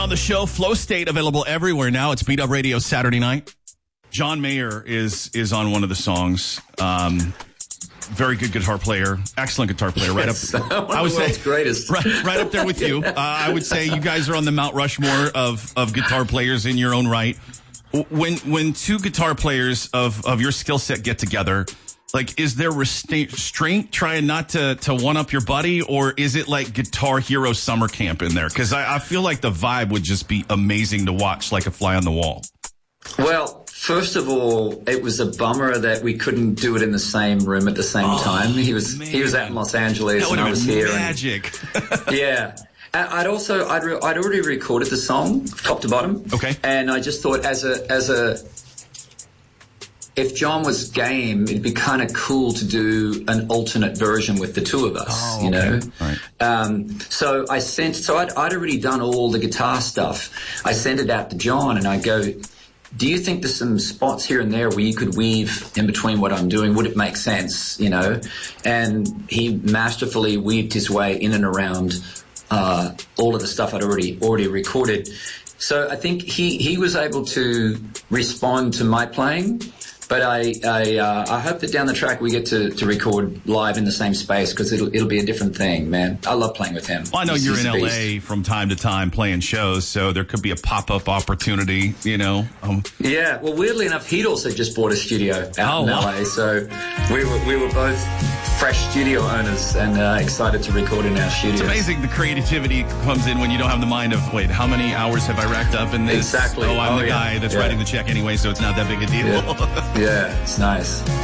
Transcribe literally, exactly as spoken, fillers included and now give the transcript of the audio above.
On the show, Flow State, available everywhere now. It's Beat Up Radio Saturday night. John Mayer is is on one of the songs. Um, very good guitar player, excellent guitar player. Right yes, up, one I would of the world's say, greatest. Right, right up there with you. Uh, I would say you guys are on the Mount Rushmore of of guitar players in your own right. When when two guitar players of of your skill set get together, like, is there restraint trying not to, to one-up your buddy, or is it like Guitar Hero summer camp in there? Because I, I feel like the vibe would just be amazing to watch, like a fly on the wall. Well, first of all, it was a bummer that we couldn't do it in the same room at the same oh, time. He was man. he was out in Los Angeles, that and I was here. Magic. And, yeah. I'd also I'd re- I'd already recorded the song top to bottom. Okay. And I just thought as a as a if John was game, it'd be kind of cool to do an alternate version with the two of us, oh, you know? Okay. Right. Um, so I sent, so I'd, I'd already done all the guitar stuff. I sent it out to John and I go, do you think there's some spots here and there where you could weave in between what I'm doing? Would it make sense, you know? And he masterfully weaved his way in and around uh, all of the stuff I'd already already recorded. So I think he, he was able to respond to my playing. But I I, uh, I hope that down the track we get to, to record live in the same space, because it'll it'll be a different thing, man. I love playing with him. Well, I know He's, you're he's in L A beast. from time to time playing shows, so there could be a pop-up opportunity, you know. Um, yeah, well, weirdly enough, he'd also just bought a studio out oh, in wow. L A, so we were we were both fresh studio owners and uh, excited to record in our studio. It's amazing the creativity comes in when you don't have the mind of, wait, how many hours have I racked up in this? Exactly. Oh, I'm oh, the yeah. guy that's yeah. writing the check anyway, so it's not that big a deal. Yeah, yeah, it's nice.